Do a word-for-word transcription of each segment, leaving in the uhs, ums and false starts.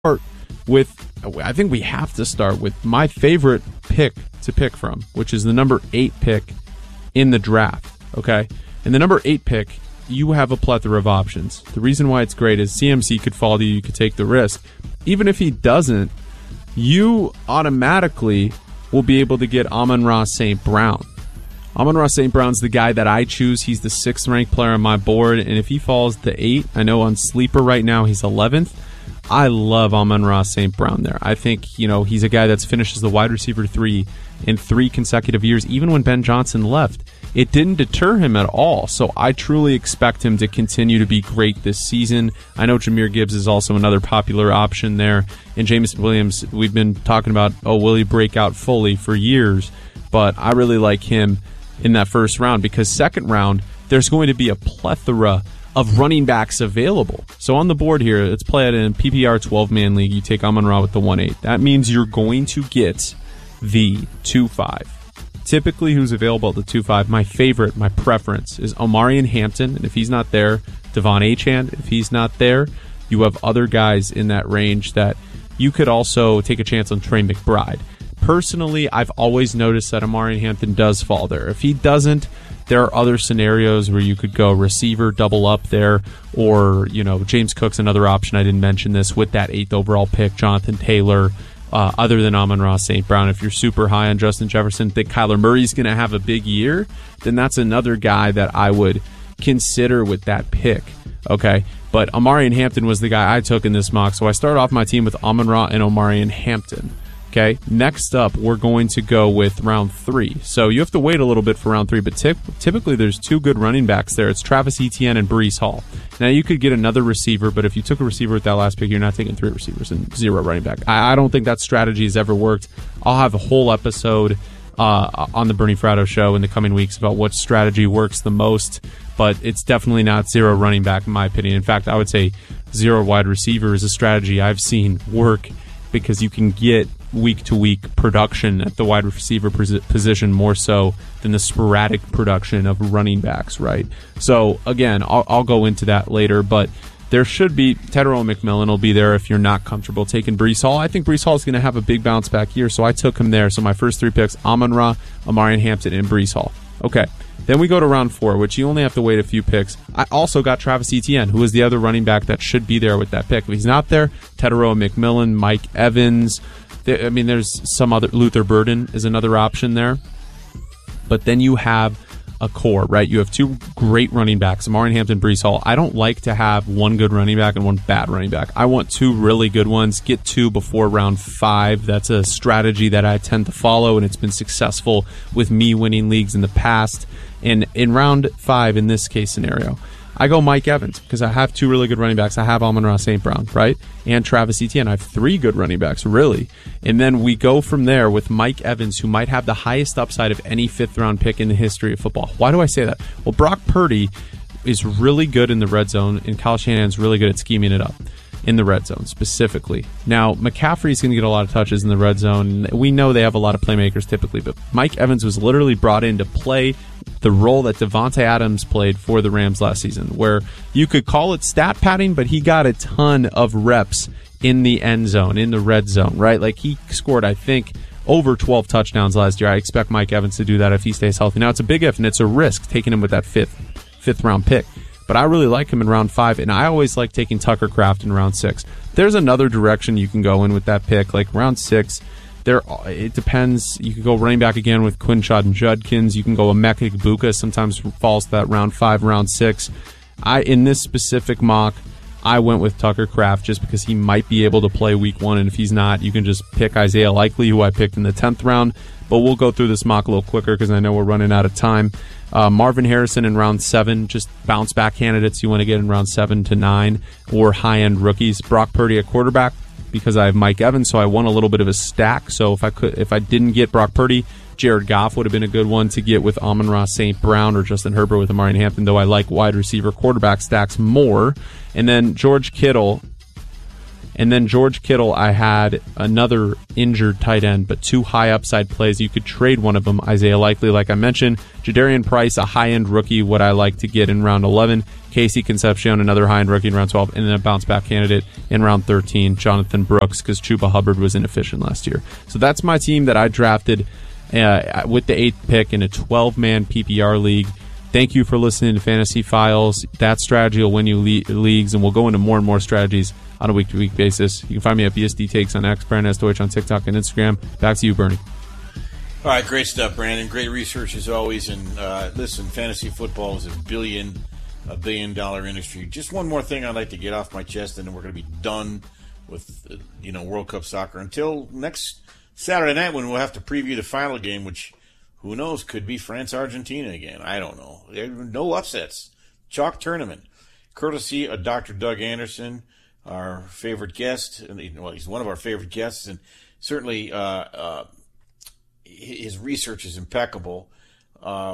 start with, I think we have to start with my favorite pick to pick from, which is the number eight pick in the draft, okay? And the number eight pick, you have a plethora of options. The reason why it's great is C M C could fall to you, you could take the risk. Even if he doesn't, you automatically will be able to get Amon-Ra Saint Brown. Amon-Ra Saint Brown's the guy that I choose. He's the sixth ranked player on my board, and if he falls to eight, I know on Sleeper right now he's eleventh. I love Amon-Ra Saint Brown there. I think, you know, he's a guy that's finished as the wide receiver three in three consecutive years, even when Ben Johnson left. It didn't deter him at all, so I truly expect him to continue to be great this season. I know Jahmyr Gibbs is also another popular option there, and Jameson Williams, we've been talking about, oh, will he break out fully for years, but I really like him in that first round because second round, there's going to be a plethora of running backs available. So on the board here, let's play it in P P R twelve-man league. You take Amon-Ra with the one eight. That means you're going to get the two five. Typically, who's available at the two five, my favorite, my preference, is Omarion Hampton. And if he's not there, Devon Achane. If he's not there, you have other guys in that range that you could also take a chance on Trey McBride. Personally, I've always noticed that Omarion Hampton does fall there. If he doesn't, there are other scenarios where you could go receiver, double up there, or, you know, James Cook's another option. I didn't mention this with that eighth overall pick, Jonathan Taylor. Uh, other than Amon-Ra Saint Brown, if you're super high on Justin Jefferson, think Kyler Murray's going to have a big year, then that's another guy that I would consider with that pick, okay? But Omarion Hampton was the guy I took in this mock, so I started off my team with Amon-Ra and Omarion Hampton, okay? Next up, we're going to go with round three. So you have to wait a little bit for round three, but tip- typically there's two good running backs there. It's Travis Etienne and Breece Hall. Now, you could get another receiver, but if you took a receiver with that last pick, you're not taking three receivers and zero running back. I, I don't think that strategy has ever worked. I'll have a whole episode uh, on the Bernie Fratto show in the coming weeks about what strategy works the most, but it's definitely not zero running back, in my opinion. In fact, I would say zero wide receiver is a strategy I've seen work because you can get week-to-week production at the wide receiver position more so than the sporadic production of running backs, right? So, again, I'll, I'll go into that later, but there should be, Tedero McMillan will be there if you're not comfortable taking Breece Hall. I think Breece Hall is going to have a big bounce-back year, so I took him there. So my first three picks, Amon-Ra, Omarion Hampton, and Breece Hall. Okay, then we go to round four, which you only have to wait a few picks. I also got Travis Etienne, who is the other running back that should be there with that pick. If he's not there, Tedero McMillan, Mike Evans. I mean, there's some other, Luther Burden is another option there. But then you have a core, right? You have two great running backs, Omarion Hampton, Breece Hall. I don't like to have one good running back and one bad running back. I want two really good ones. Get two before round five. That's a strategy that I tend to follow, and it's been successful with me winning leagues in the past. And in round five, in this case scenario, I go Mike Evans because I have two really good running backs. I have Amon-Ra Saint Brown, right? And Travis Etienne. I have three good running backs, really. And then we go from there with Mike Evans, who might have the highest upside of any fifth-round pick in the history of football. Why do I say that? Well, Brock Purdy is really good in the red zone, and Kyle Shanahan's really good at scheming it up in the red zone specifically. Now, McCaffrey's going to get a lot of touches in the red zone. We know they have a lot of playmakers typically, but Mike Evans was literally brought in to play the role that Devontae Adams played for the Rams last season, where you could call it stat padding, but he got a ton of reps in the end zone, in the red zone, right? Like, he scored, I think, over twelve touchdowns last year. I expect Mike Evans to do that if he stays healthy. Now, it's a big if, and it's a risk taking him with that fifth, fifth round pick. But I really like him in round five, and I always like taking Tucker Kraft in round six. There's another direction you can go in with that pick, like round six. There, it depends. You can go running back again with Quinshad and Judkins. You can go Emeka Egbuka. Sometimes falls to that round five, round six. I in this specific mock, I went with Tucker Kraft just because he might be able to play week one, and if he's not, you can just pick Isaiah Likely, who I picked in the tenth round. But we'll go through this mock a little quicker because I know we're running out of time. Uh, Marvin Harrison in round seven, just bounce back candidates you want to get in round seven to nine, or high-end rookies. Brock Purdy at quarterback because I have Mike Evans, so I won a little bit of a stack. So if I could, if I didn't get Brock Purdy, Jared Goff would have been a good one to get with Amon-Ra Saint Brown or Justin Herbert with Omarion Hampton, though I like wide receiver quarterback stacks more. And then George Kittle And then George Kittle, I had another injured tight end, but two high upside plays. You could trade one of them. Isaiah Likely, like I mentioned. Jadarian Price, a high-end rookie, what I like to get in round eleven. Casey Concepcion, another high-end rookie in round twelve. And then a bounce-back candidate in round thirteen, Jonathan Brooks, because Chuba Hubbard was inefficient last year. So that's my team that I drafted uh, with the eighth pick in a twelve-man P P R league. Thank you for listening to Fantasy Files. That strategy will win you le- leagues, and we'll go into more and more strategies on a week-to-week basis. You can find me at B S D Takes on X, Brandon S. Deutsch on TikTok and Instagram. Back to you, Bernie. All right, great stuff, Brandon. Great research as always. And uh, listen, fantasy football is a billion, a billion-dollar industry. Just one more thing I'd like to get off my chest, and then we're going to be done with uh, you know World Cup soccer until next Saturday night when we'll have to preview the final game, which who knows could be France-Argentina again. I don't know. There are no upsets. Chalk tournament, courtesy of Doctor Doug Anderson, our favorite guest. Well, he's one of our favorite guests, and certainly uh, uh, his research is impeccable. Uh,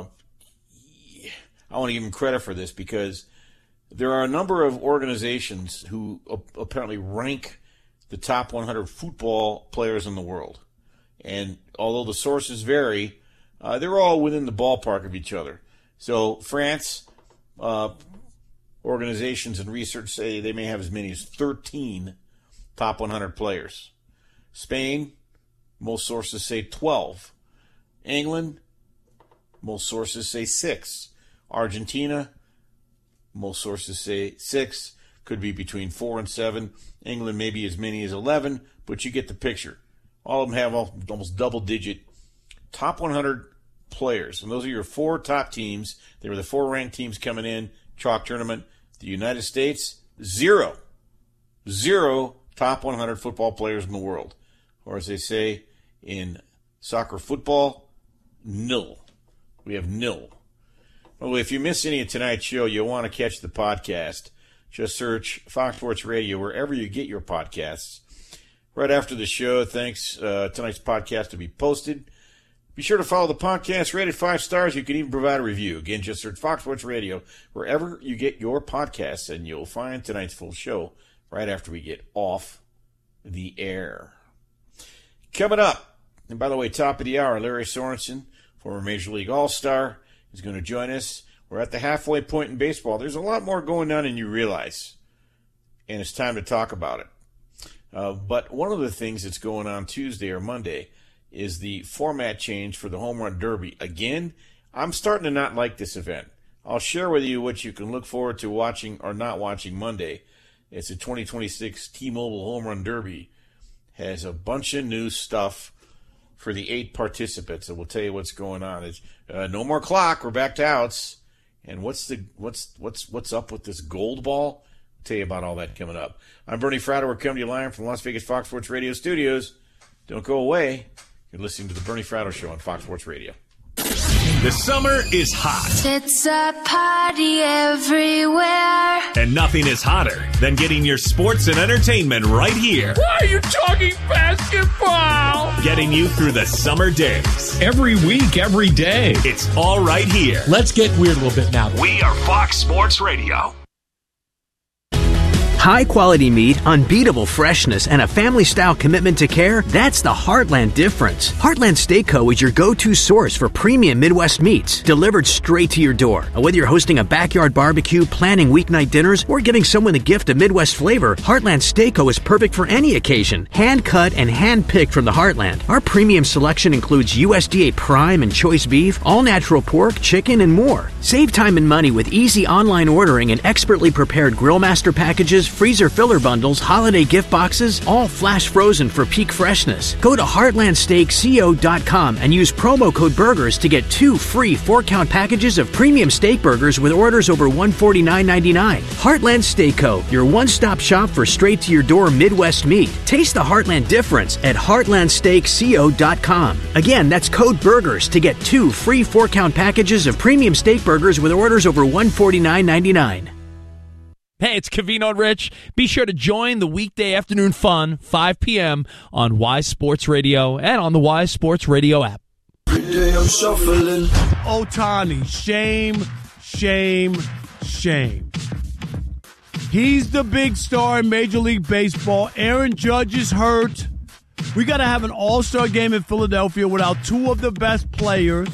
I want to give him credit for this because there are a number of organizations who apparently rank the top one hundred football players in the world. And although the sources vary, uh, they're all within the ballpark of each other. So France uh, organizations and research say they may have as many as thirteen top one hundred players. Spain, most sources say twelve. England, most sources say six. Argentina, most sources say six. Could be between four and seven. England maybe as many as eleven, but you get the picture. All of them have almost double-digit top one hundred players. And those are your four top teams. They were the four ranked teams coming in. Chalk tournament. The United States, zero. Zero top one hundred football players in the world. Or as they say in soccer football, nil. We have nil. Well, if you miss any of tonight's show, you'll want to catch the podcast. Just search Fox Sports Radio wherever you get your podcasts. Right after the show, thanks uh, tonight's podcast to be posted. Be sure to follow the podcast, rated five stars. You can even provide a review. Again, just search Fox Sports Radio wherever you get your podcasts, and you'll find tonight's full show right after we get off the air. Coming up, and by the way, top of the hour, Larry Sorensen, former Major League All-Star, is going to join us. We're at the halfway point in baseball. There's a lot more going on than you realize, and it's time to talk about it. Uh, but one of the things that's going on Tuesday or Monday is the format change for the Home Run Derby. Again, I'm starting to not like this event. I'll share with you what you can look forward to watching or not watching Monday. It's the twenty twenty-six T-Mobile Home Run Derby. Has a bunch of new stuff for the eight participants, and we'll tell you what's going on. It's uh, no more clock. We're back to outs. And what's the what's what's what's up with this gold ball? I'll tell you about all that coming up. I'm Bernie Fratto. We're coming to you live from Las Vegas Fox Sports Radio studios. Don't go away. You're listening to the Bernie Fratto Show on Fox Sports Radio. The summer is hot. It's a party everywhere. And nothing is hotter than getting your sports and entertainment right here. Why are you talking basketball? Getting you through the summer days. Every week, every day. It's all right here. Let's get weird a little bit now. We are Fox Sports Radio. High-quality meat, unbeatable freshness, and a family-style commitment to care, that's the Heartland difference. Heartland Steak Co. is your go-to source for premium Midwest meats, delivered straight to your door. Whether you're hosting a backyard barbecue, planning weeknight dinners, or giving someone the gift of Midwest flavor, Heartland Steak Co. is perfect for any occasion. Hand-cut and hand-picked from the Heartland. Our premium selection includes U S D A prime and choice beef, all-natural pork, chicken, and more. Save time and money with easy online ordering and expertly prepared Grillmaster packages, freezer filler bundles, holiday gift boxes, all flash frozen for peak freshness. Go to heartland steak co dot com and use promo code BURGERS to get two free four-count packages of premium steak burgers with orders over one hundred forty-nine ninety-nine. Heartland Steak Co., your one-stop shop for straight-to-your-door Midwest meat. Taste the Heartland difference at heartland steak co dot com. Again, that's code BURGERS to get two free four-count packages of premium steak burgers with orders over one hundred forty-nine ninety-nine. Hey, it's Covino and Rich. Be sure to join the weekday afternoon fun, five p.m. on Wise Sports Radio and on the Wise Sports Radio app. Ohtani, shame, shame, shame. He's the big star in Major League Baseball. Aaron Judge is hurt. We got to have an all-star game in Philadelphia without two of the best players.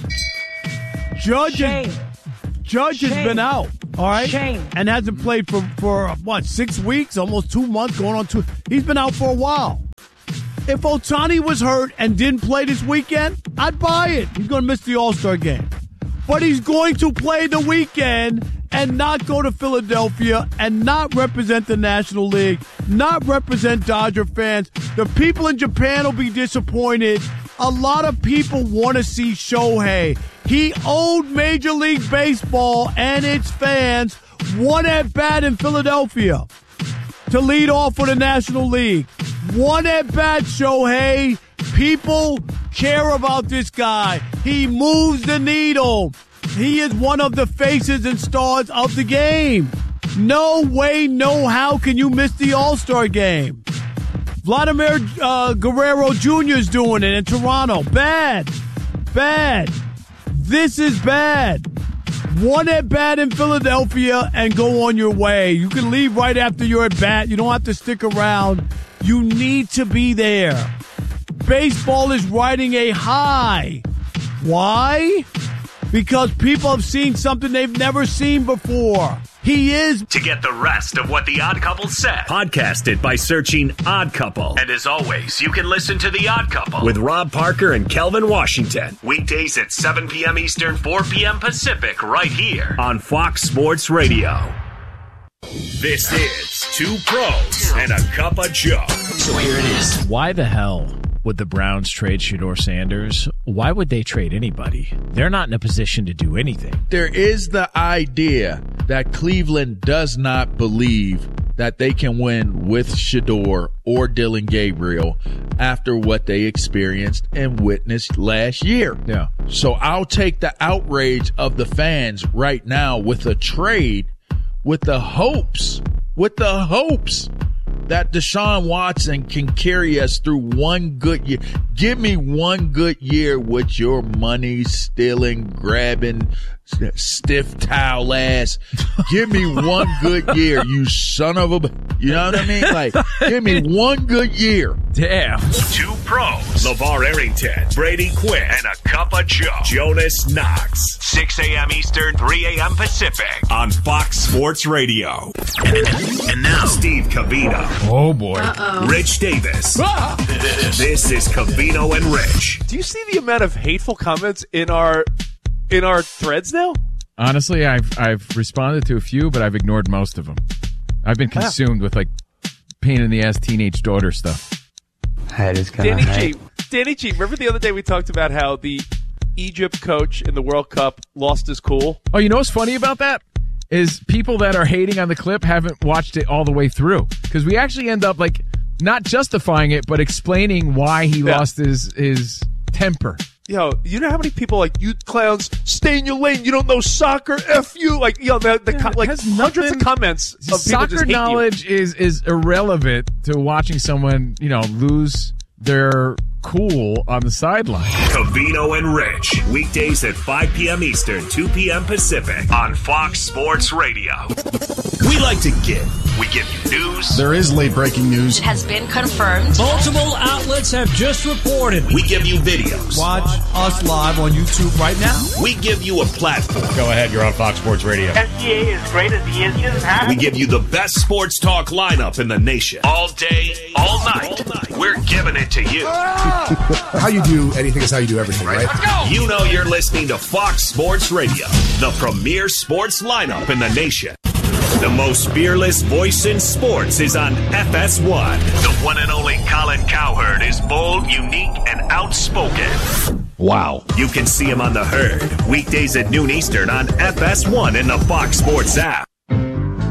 Judge, is, Judge has been out, all right? Shame. And hasn't played for, for, what, six weeks, almost two months, going on two. He's been out for a while. If Ohtani was hurt and didn't play this weekend, I'd buy it. He's going to miss the all-star game. But he's going to play the weekend and not go to Philadelphia and not represent the National League, not represent Dodger fans. The people in Japan will be disappointed. A lot of people want to see Shohei. He owed Major League Baseball and its fans one at-bat in Philadelphia to lead off for the National League. One at-bat, Shohei. People care about this guy. He moves the needle. He is one of the faces and stars of the game. No way, no how can you miss the All-Star game. Vladimir uh, Guerrero Junior is doing it in Toronto. Bad. Bad. This is bad. One at-bat in Philadelphia and go on your way. You can leave right after your at-bat. You don't have to stick around. You need to be there. Baseball is riding a high. Why? Because people have seen something they've never seen before. He is. To get the rest of what The Odd Couple said, podcast it by searching Odd Couple. And as always, you can listen to The Odd Couple with Rob Parker and Kelvin Washington. Weekdays at seven p.m. Eastern, four p.m. Pacific, right here on Fox Sports Radio. This is Two Pros and a Cup of Joe. So here it is. Why the hell would the Browns trade Shedeur Sanders? Why would they trade anybody? They're not in a position to do anything. There is the idea that Cleveland does not believe that they can win with Shedeur or Dillon Gabriel after what they experienced and witnessed last year. Yeah. So I'll take the outrage of the fans right now with a trade with the hopes, with the hopes that Deshaun Watson can carry us through one good year. Give me one good year with your money stealing, grabbing, stiff towel ass. Give me one good year, you son of a... You know what I mean? Like, give me one good year. Damn. Two Pros. LeVar Arrington, Brady Quinn, and a Cup of Joe. Jonas Knox. six a.m. Eastern, three a.m. Pacific on Fox Sports Radio. And now, Steve Covino. Oh, boy. Uh-oh. Rich Davis. Ah! This is Covino and Rich. Do you see the amount of hateful comments in our in our threads now? Honestly, I've I've responded to a few, but I've ignored most of them. I've been consumed with like pain in the ass teenage daughter stuff. That is kind Danny of G. Danny G. Remember the other day we talked about how the Egypt coach in the World Cup lost his cool? Oh, you know what's funny about that? Is people that are hating on the clip haven't watched it all the way through. Because we actually end up like not justifying it, but explaining why he Yeah. lost his his temper. Yo, you know how many people like, you clowns, stay in your lane, you don't know soccer, F you. Like, yo, the, the Yeah, co- like has hundreds nothing- of comments of people Soccer just hate you. knowledge is is irrelevant to watching someone, you know, lose their cool on the sideline. Covino and Rich. Weekdays at five p.m. Eastern, two p.m. Pacific on Fox Sports Radio. We like to give. We give you news. There is late breaking news. It has been confirmed. Multiple outlets have just reported. We give you videos. Watch us live on YouTube right now. We give you a platform. Go ahead, you're on Fox Sports Radio. S G A is great as he is. He doesn't have We give you the best sports talk lineup in the nation. All day, all night. All night. We're giving it to you. How you do anything is how you do everything, right? Let's go. You know you're listening to Fox Sports Radio, the premier sports lineup in the nation. The most fearless voice in sports is on F S one. The one and only Colin Cowherd is bold, unique, and outspoken. Wow. You can see him on The Herd, weekdays at noon Eastern on F S one and the Fox Sports app.